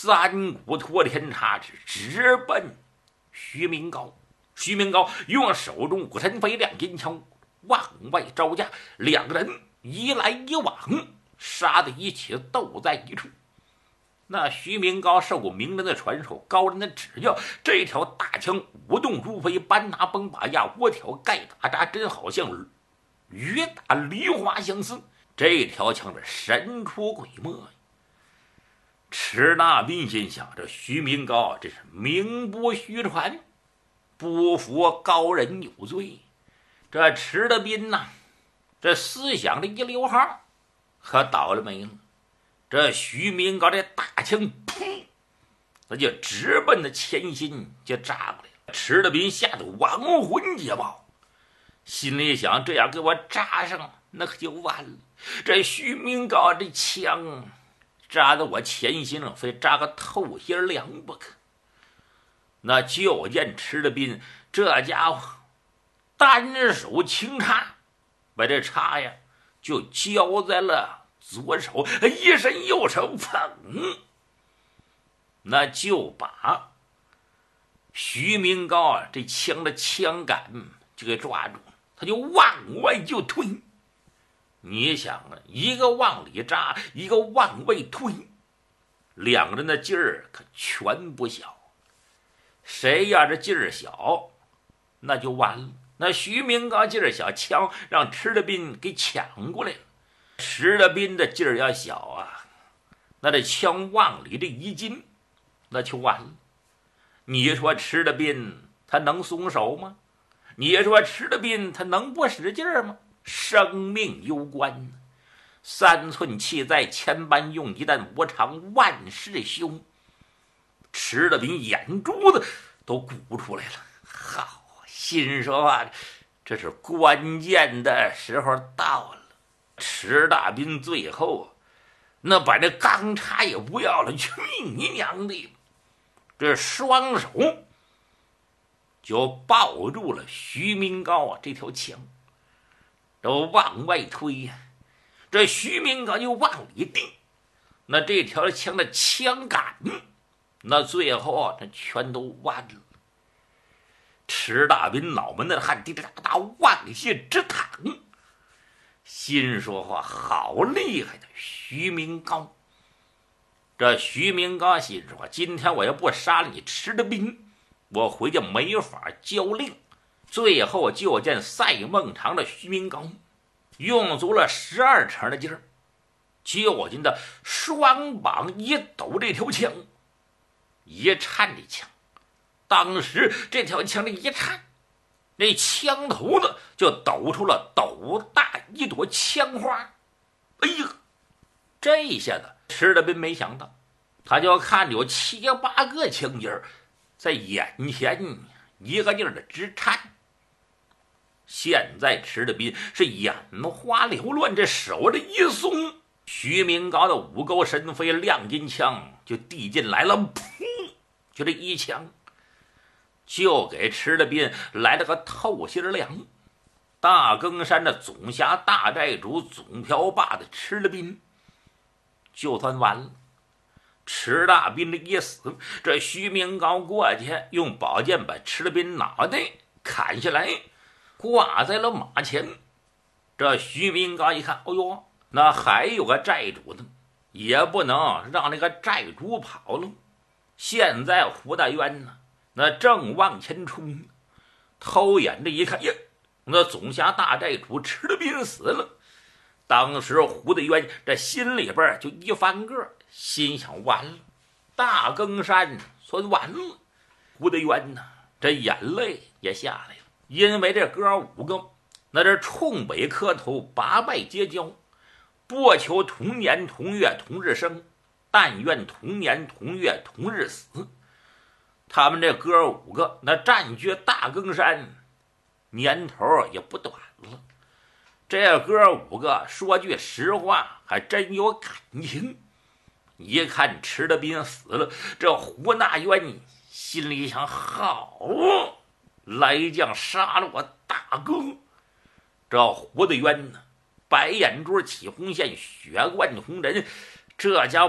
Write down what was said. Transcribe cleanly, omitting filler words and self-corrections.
三股托天叉直奔徐明高。徐明高用手中武神飞亮金枪往外招架，两个人一来一往，杀在一起，斗在一处。那徐明高受过名人的传授，高人的指教，这条大枪舞动如飞，搬拿崩把压，窝挑盖打扎，真好像雨打梨花相似。这条枪是神出鬼没呀！池大斌心想，这徐明高真是名不虚传，不服高人有罪。这池大斌呐，这思想这一溜号，可倒了霉了。这徐明高这大枪噗，那就直奔那前心就扎过来了。池大斌吓得亡魂皆爆，心里想，这样给我扎上那可就完了。这徐明高这枪扎到我前心上，非扎个透心凉不可。那就见池大斌这家伙单手轻插，把这叉呀就交在了左手，一伸右手砰，那就把徐明高这枪的枪杆就给抓住了，他就往外就推。你想啊，一个往里扎，一个往外推，两个人的劲儿可全不小。谁要这劲儿小，那就完了。那徐明高劲儿小，枪让池大斌给抢过来了。池大斌的劲儿要小啊，那这枪往里这一进，那就完了。你说池大斌他能松手吗？你说池大斌他能不使劲儿吗？生命攸关，三寸气在，千般用，一旦无常，万事休。池大斌眼珠子都鼓出来了，好，心说话，这是关键的时候到了。池大斌最后那把这钢叉也不要了，去你娘的！这双手就抱住了徐明高这条枪，都往外推呀。这徐明高就往里顶，那这条枪的枪杆，那最后那全都弯了。池大斌脑门的汗滴滴答答往下直淌，心说话，好厉害的徐明高。这徐明高心说，今天我要不杀了你池大斌，我回去没法交令。最后就见赛孟尝的徐明高用足了12成的劲儿，就见他双膀一抖，这条枪一颤，这枪当时这条枪的一颤，那枪头子就抖出了斗大一朵枪花。哎呀，这一下子池大斌没想到，他就看着有7、8个枪尖儿在眼前一个劲儿的直颤。现在池大斌是眼花缭乱，这手这一松，徐明高的五钩神飞亮金枪就递进来了，噗，就这一枪就给池大斌来了个透心凉。大更山的总辖大寨主总瓢把的池大斌就算完了。池大斌的一死，这徐明高过去用宝剑把池大斌脑袋砍下来，挂在了马前。这徐明高一看，哎呦，那还有个寨主呢，也不能让那个寨主跑了。现在胡大渊呢，那正往前冲，偷眼这一看，呀，那总辖大寨主池大斌死了。当时胡大渊这心里边就一翻个，心想完了，大更山算完了。胡大渊呢，这眼泪也下来了，因为这哥5个那这冲北磕头，拔拜结交，不求同年同月同日生，但愿同年同月同日死。他们这哥5个那占据大更山年头也不短了。这哥5个说句实话，还真有感情。一看池大斌死了，这胡大渊心里想，好，来将杀了我大哥。这胡大渊呢，白眼珠起红线，血贯红人，这家